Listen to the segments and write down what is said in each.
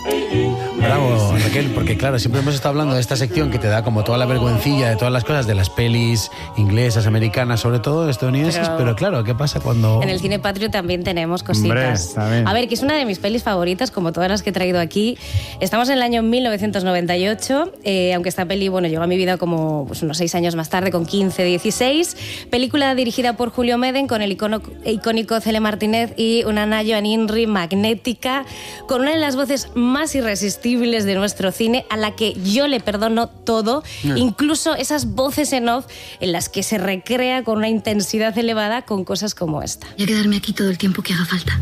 Bravo, Raquel, porque claro, siempre hemos estado hablando de esta sección que te da como toda la vergüencilla de todas las cosas, de las pelis inglesas, americanas, sobre todo estadounidenses, pero claro, ¿qué pasa cuando...? En el cine patrio también tenemos cositas. Hombre, a ver, que es una de mis pelis favoritas, como todas las que he traído aquí. Estamos en el año 1998, aunque esta peli, bueno, llegó a mi vida como pues, unos 6 años más tarde, con 15, 16. Película dirigida por Julio Medem, con el icónico Cele Martínez y una Ana Joan Inri magnética, con una de las voces más irresistibles de nuestro cine, a la que yo le perdono todo, incluso esas voces en off en las que se recrea con una intensidad elevada con cosas como esta. Voy a quedarme aquí todo el tiempo que haga falta.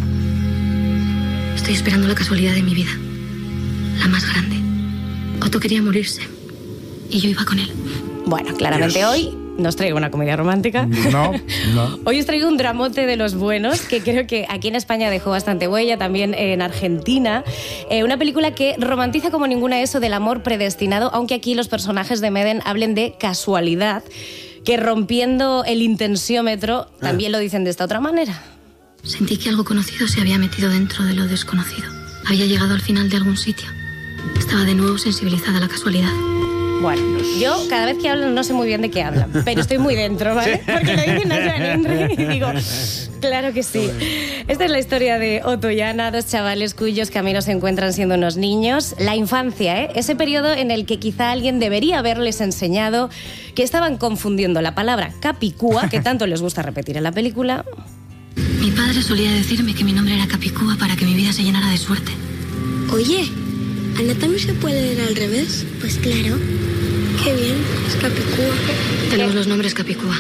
Estoy esperando la casualidad de mi vida, la más grande. Otto quería morirse y yo iba con él. Bueno, claramente Dios. Hoy no os traigo una comedia romántica. No. Hoy os traigo un dramote de los buenos, que creo que aquí en España dejó bastante huella, también en Argentina. Una película que romantiza como ninguna eso del amor predestinado, aunque aquí los personajes de Medem hablen de casualidad, que rompiendo el intensiómetro también lo dicen de esta otra manera. Sentí que algo conocido se había metido dentro de lo desconocido. Había llegado al final de algún sitio. Estaba de nuevo sensibilizada a la casualidad. Bueno, yo cada vez que hablan no sé muy bien de qué hablan, pero estoy muy dentro, ¿vale? Sí. Porque lo dicen a Joan Henry y digo, claro que sí. Esta es la historia de Otto y Ana, dos chavales cuyos caminos se encuentran siendo unos niños. La infancia, ese periodo en el que quizá alguien debería haberles enseñado que estaban confundiendo la palabra capicúa, que tanto les gusta repetir en la película. Mi padre solía decirme que mi nombre era Capicúa para que mi vida se llenara de suerte. Oye, ¿Ana también se puede leer al revés? Pues claro. Qué bien, es Capicúa. Tenemos los nombres Capicúa.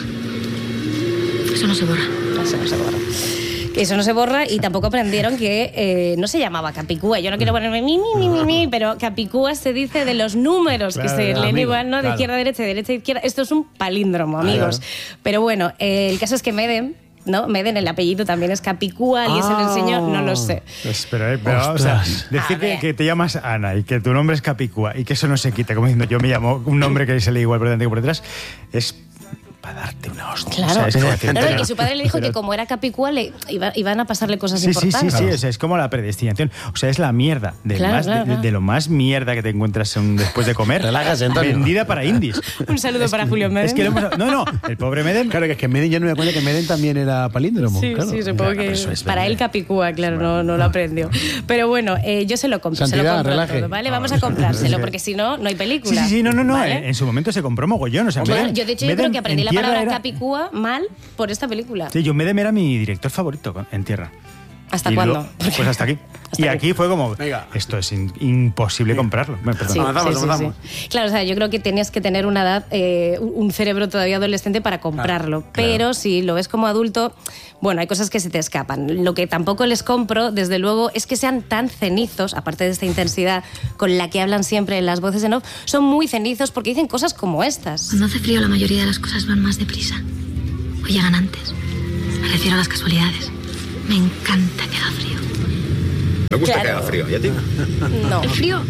Eso no se borra. Eso no se borra. Eso no se borra y tampoco aprendieron que no se llamaba Capicúa. Yo no quiero ponerme mi, pero Capicúa se dice de los números que se leen igual, ¿no? De izquierda a derecha, de derecha a izquierda. Esto es un palíndromo, amigos. Pero bueno, el caso es que Medem, ¿no? Medem, el apellido también es Capicúa, alguien se lo enseñó, no lo sé. Pero o sea, decir que te llamas Ana y que tu nombre es Capicúa y que eso no se quita, como diciendo yo me llamo un nombre que se lee igual por delante que por detrás, es para darte una hostia. Claro, o sea, no, que su padre le dijo que como era Capicúa iban a pasarle cosas importantes. Sí, o sea, es como la predestinación. O sea, es la mierda de lo más mierda que te encuentras después de comer. Relájate, Antonio. Vendida para indies. Un saludo para Julio Medem. Es que el pobre Medem. Claro, que es que Medem, yo no me acuerdo que Medem también era palíndromo. Sí, claro. sí, supongo que para él Capicúa, claro, no lo aprendió. Pero bueno, yo se lo compro. Santidad, se lo compro relaje. todo, ¿vale? Vamos a comprárselo, porque si no, no hay película. Sí, no. ¿Vale? En su momento se compró mogollón. O sea, Bueno, Medem, yo de hecho yo creo que aprendí la palabra era... Capicúa mal por esta película. Sí, Medem era mi director favorito en tierra. ¿Hasta cuándo? Pues hasta aquí. Y aquí fue como, esto es imposible comprarlo. Sí, avanzamos. Claro, o sea, yo creo que tenías que tener una edad, un cerebro todavía adolescente para comprarlo. Claro. Pero si lo ves como adulto, bueno, hay cosas que se te escapan. Lo que tampoco les compro, desde luego, es que sean tan cenizos, aparte de esta intensidad con la que hablan siempre en las voces en off, son muy cenizos porque dicen cosas como estas. Cuando hace frío la mayoría de las cosas van más deprisa. O llegan antes. Me refiero a las casualidades. Me encanta que haga frío. Me gusta que haga frío, ¿y a ti? No. ¿El frío?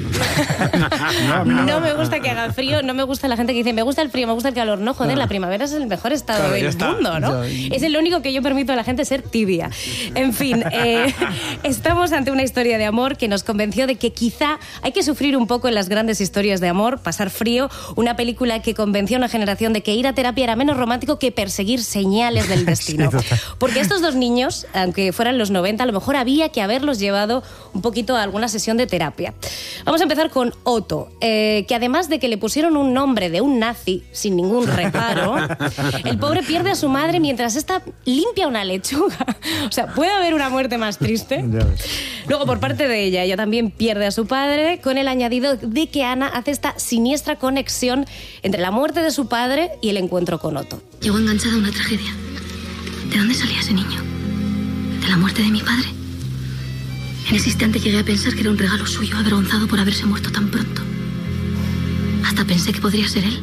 No me gusta que haga frío, no me gusta la gente que dice me gusta el frío, me gusta el calor. No, joder, la primavera es el mejor estado del mundo, ¿no? Es el único que yo permito a la gente ser tibia. En fin, estamos ante una historia de amor que nos convenció de que quizá hay que sufrir un poco en las grandes historias de amor, pasar frío, una película que convenció a una generación de que ir a terapia era menos romántico que perseguir señales del destino. Porque estos dos niños, aunque fueran los 90, a lo mejor había que haberlos llevado un poquito a alguna sesión de terapia. Vamos a empezar con Otto, que además de que le pusieron un nombre de un nazi sin ningún reparo, el pobre pierde a su madre mientras ésta limpia una lechuga. O sea, ¿puede haber una muerte más triste? Luego, por parte de ella también pierde a su padre, con el añadido de que Ana hace esta siniestra conexión entre la muerte de su padre y el encuentro con Otto. Llegó enganchada a una tragedia. ¿De dónde salía ese niño? ¿De la muerte de mi padre? En ese instante llegué a pensar que era un regalo suyo, avergonzado por haberse muerto tan pronto. Hasta pensé que podría ser él.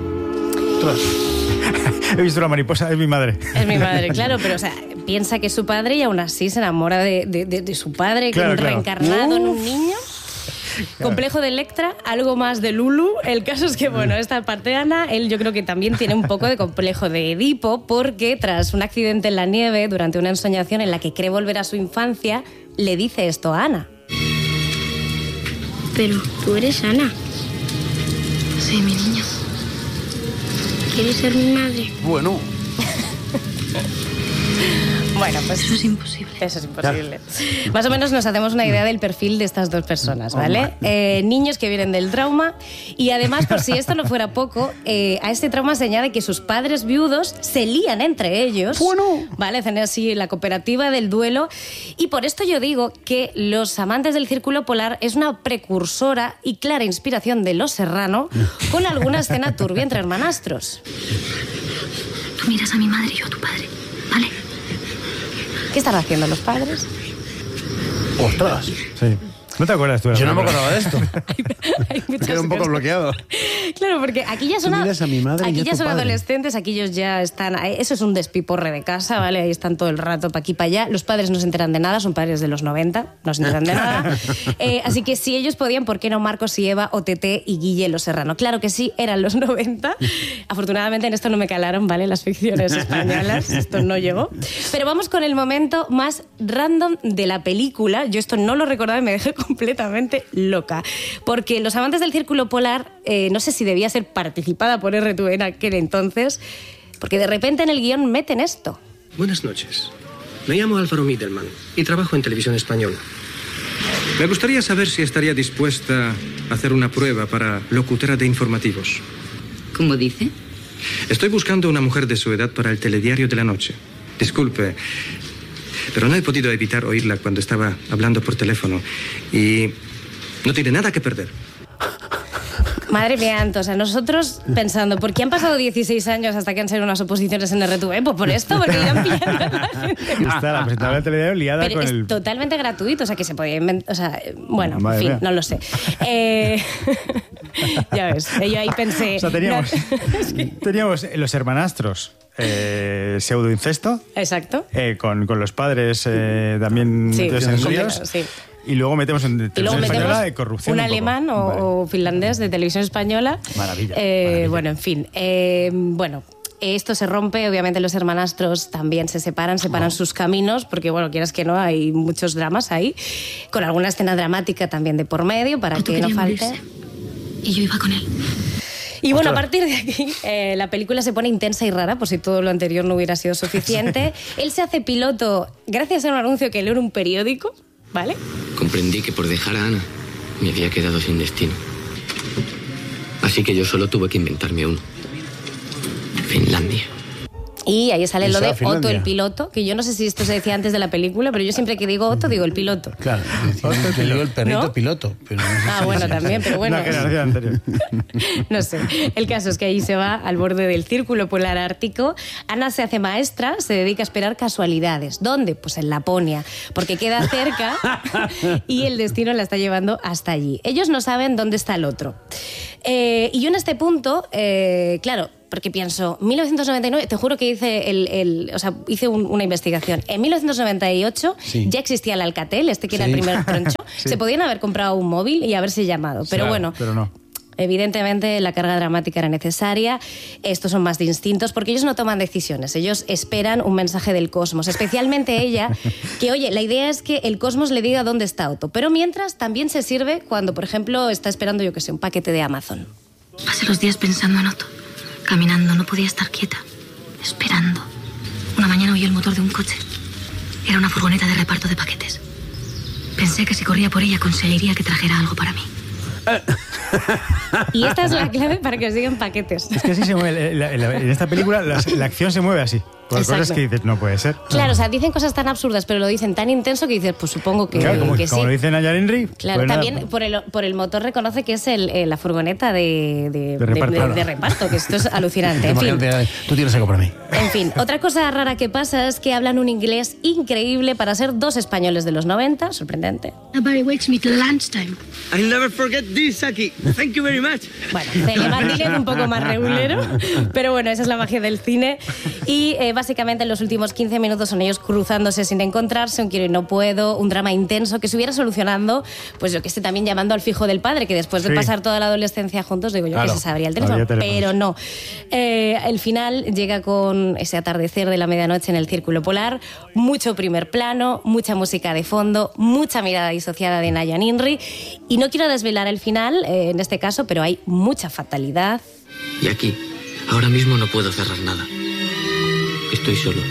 He visto una mariposa, es mi madre. Es mi madre, claro, pero o sea, piensa que es su padre y aún así se enamora de su padre, claro, reencarnado en un niño. Complejo de Electra, algo más de Lulu. El caso es que, bueno, esta parte de Ana, él yo creo que también tiene un poco de complejo de Edipo, porque tras un accidente en la nieve, durante una ensoñación en la que cree volver a su infancia, le dice esto a Ana. Pero tú eres Ana. Sí, mi niño. ¿Quieres ser mi madre? Bueno. Bueno, pues eso es imposible. Eso es imposible. Ya. Más o menos nos hacemos una idea del perfil de estas dos personas, ¿vale? Niños que vienen del trauma y además, por si esto no fuera poco, a este trauma se añade que sus padres viudos se lían entre ellos, ¿vale? Hacen así la cooperativa del duelo y por esto yo digo que Los amantes del Círculo Polar es una precursora y clara inspiración de Los Serrano con alguna escena turbia entre hermanastros. Tú miras a mi madre y yo a tu padre, ¿vale? ¿Qué están haciendo los padres? ¡Ostras! Sí. ¿No te acuerdas tú? Yo no me acordaba de esto. Me quedé un poco bloqueado. Claro, porque aquí ya son, aquí ya son adolescentes, aquí ellos ya están... Eso es un despiporre de casa, ¿vale? Ahí están todo el rato para aquí para allá. Los padres no se enteran de nada, son padres de los 90, no se enteran de nada. Así que si ellos podían, ¿por qué no Marcos y Eva, o Tete y Guille Los Serrano? Claro que sí, eran los 90. Afortunadamente en esto no me calaron, ¿vale? Las ficciones españolas, esto no llegó. Pero vamos con el momento más random de la película. Yo esto no lo recordaba y me dejé completamente loca. Porque Los amantes del Círculo Polar, no sé si debía ser participada por RTV en aquel entonces, porque de repente en el guión meten esto. Buenas noches. Me llamo Álvaro Midelman y trabajo en Televisión Española. Me gustaría saber si estaría dispuesta a hacer una prueba para locutora de informativos. ¿Cómo dice? Estoy buscando una mujer de su edad para el telediario de la noche. Disculpe, pero no he podido evitar oírla cuando estaba hablando por teléfono y no tiene nada que perder. Madre mía, o sea, nosotros pensando, ¿por qué han pasado 16 años hasta que han salido unas oposiciones en RTV? Pues por esto, porque ya han pillado a la gente. Está la presentadora del telediario liada pero con es el... totalmente gratuito, o sea, que se podía inventar... O sea, bueno, Madre en fin, mía. no lo sé. Ya ves, yo ahí pensé... O sea, teníamos los hermanastros, pseudoincesto. Exacto. Con los padres también Sí, metidos en líos. sí. Y luego metemos en televisión española de corrupción. Un poco. alemán o finlandés de Televisión Española. Maravilla. Bueno, en fin. Bueno, esto se rompe. Obviamente los hermanastros también se separan sus caminos, porque, bueno, quieras que no, hay muchos dramas ahí. Con alguna escena dramática también de por medio, para que no falte. Morirse. Y yo iba con él. Y bueno, a partir de aquí, la película se pone intensa y rara, por si todo lo anterior no hubiera sido suficiente. Él se hace piloto gracias a un anuncio que leo en un periódico, ¿vale? Comprendí que por dejar a Ana me había quedado sin destino. Así que yo solo tuve que inventarme uno. Finlandia. Y ahí sale lo de Finlandia. Otto el piloto, que yo no sé si esto se decía antes de la película, pero yo siempre que digo Otto digo el piloto. Claro, yo digo el perrito ¿No? piloto. Pero no sé Bueno, también, pero bueno. Una generación anterior. No sé. El caso es que ahí se va al borde del Círculo Polar Ártico. Ana se hace maestra, se dedica a esperar casualidades. ¿Dónde? Pues en Laponia, porque queda cerca y el destino la está llevando hasta allí. Ellos no saben dónde está el otro. Y yo en este punto, claro, porque pienso, 1999, te juro que hice una investigación. En 1998 ya existía el Alcatel, que era el primer troncho. Se podían haber comprado un móvil y haberse llamado, pero bueno. Pero no. Evidentemente la carga dramática era necesaria. Estos son más distintos porque ellos no toman decisiones, ellos esperan un mensaje del cosmos, especialmente ella, que oye, la idea es que el cosmos le diga dónde está Otto, pero mientras también se sirve cuando, por ejemplo, está esperando, yo que sé, un paquete de Amazon. Pasé los días pensando en Otto. Caminando, no podía estar quieta. Esperando. Una mañana oí el motor de un coche. Era una furgoneta de reparto de paquetes. Pensé que si corría por ella conseguiría que trajera algo para mí. Y esta es la clave para que os digan paquetes. Es que así se mueve. En esta película la acción se mueve así. Por Exacto. cosas que dices, no puede ser. Claro, o sea, dicen cosas tan absurdas, pero lo dicen tan intenso que dices, pues supongo que, Claro, como que sí. lo dicen a Yarinri. Claro, pues nada. también por el motor reconoce que es la furgoneta de reparto, que esto es alucinante. En fin. Imagínate, tú tienes algo para mí. En fin, otra cosa rara que pasa es que hablan un inglés increíble para ser dos españoles de los 90, sorprendente. Nobody wakes me till lunchtime. I'll never forget this, Saki. Thank you very much. Bueno, Telemarketing un poco más regulero, pero bueno, esa es la magia del cine. Y básicamente los últimos 15 minutos son ellos cruzándose sin encontrarse, un quiero y no puedo, un drama intenso que se hubiera solucionando, pues yo que sé, también llamando al fijo del padre, que después de pasar toda la adolescencia juntos, digo yo que se sabría el teléfono, pero no. El final llega con ese atardecer de la medianoche en el Círculo Polar, mucho primer plano, mucha música de fondo, mucha mirada disociada de Naya Ninri, y no quiero desvelar el final en este caso, pero hay mucha fatalidad. Y aquí, ahora mismo no puedo cerrar nada. Estoy solo.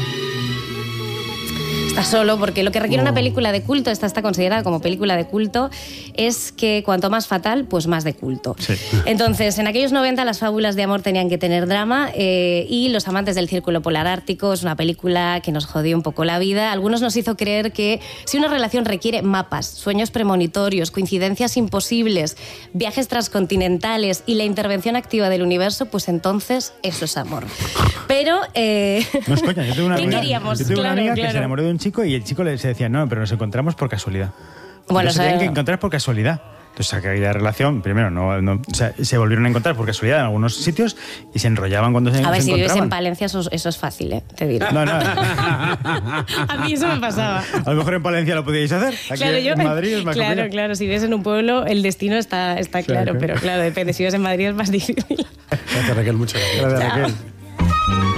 Está solo porque lo que requiere una película de culto, esta está considerada como película de culto, es que cuanto más fatal, pues más de culto. Sí. Entonces, en aquellos 90 las fábulas de amor tenían que tener drama y Los amantes del Círculo Polar Ártico es una película que nos jodió un poco la vida. Algunos nos hizo creer que si una relación requiere mapas, sueños premonitorios, coincidencias imposibles, viajes transcontinentales y la intervención activa del universo, pues entonces eso es amor. Pero, no es coña, yo tengo una ¿qué queríamos? Yo tengo una amiga que se enamoró de un chico y el chico se decía, no, pero nos encontramos por casualidad. Bueno, se tenían que encontrar por casualidad. Entonces, aquella relación, primero, o sea, se volvieron a encontrar por casualidad en algunos sitios y se enrollaban cuando se encontraban. A ver, si vives en Palencia, eso es fácil, te diré. No. A mí eso me pasaba. A lo mejor en Palencia lo podíais hacer. Aquí en Madrid es más complicado. Claro, si vives en un pueblo, el destino está claro, pero claro, depende. Si vives en Madrid es más difícil. Gracias, Raquel, muchas gracias. Gracias, Raquel.